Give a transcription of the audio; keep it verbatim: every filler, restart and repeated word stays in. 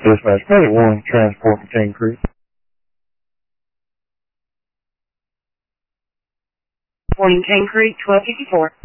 Dispatch Medic one, transport from Cane Creek. Morning, Cane Creek, twelve fifty-four.